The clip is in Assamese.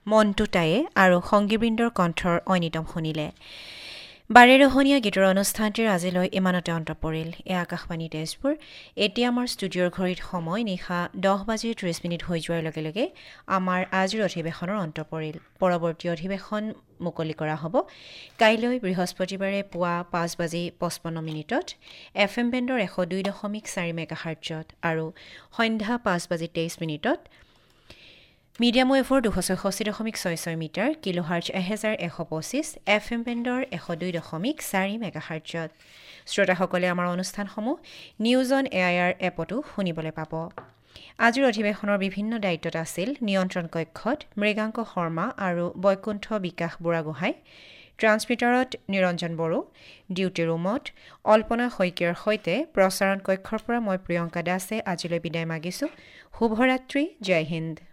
মন্টু টায়ে আৰু সংগীবৃন্দৰ কণ্ঠৰ ঐনিতম শুনিলে। বাৰেৰহণীয়া গীতৰ অনুষ্ঠানটিৰ আজিলৈ ইমানতে অন্ত পৰিল। এয়া আকাশবাণী তেজপুৰ। এতিয়া আমাৰ ষ্টুডিঅ'ৰ ঘড়ীত সময় নিশা 10:30 হৈ যোৱাৰ লগে লগে আমাৰ আজিৰ অধিৱেশনৰ অন্ত পৰিল। পৰৱৰ্তী অধিৱেশন মুকলি কৰা হ'ব কাইলৈ বৃহস্পতিবাৰে পুৱা 5:55 FM বেণ্ডৰ 102.4 মেগাহাৰ্টজত আৰু সন্ধ্যা 5:23 মিডিয়াম ৱেভৰ 266.66 মিটাৰ কিলোহাৰ্টজ 1125 FM বেণ্ডৰ 102.4 মেগাহাৰ্টজত। শ্ৰোতাসকলে আমাৰ অনুষ্ঠানসমূহ নিউজ অন এআইআৰ এপতো শুনিবলৈ পাব। আজিৰ অধিৱেশনৰ বিভিন্ন দায়িত্বত আছিল নিয়ন্ত্ৰণ কক্ষত মৃগাংক শৰ্মা আৰু বৈকুণ্ঠ বিকাশ বুঢ়াগোহাঁই, ট্ৰান্সমিটাৰত নিৰঞ্জন বড়ো, ডিউটি ৰুমত অল্পনা শইকীয়াৰ সৈতে প্ৰচাৰণ কক্ষৰ পৰা মই প্ৰিয়ংকা দাসে আজিলৈ বিদায় মাগিছোঁ। শুভৰাত্ৰি, জয় হিন্দ।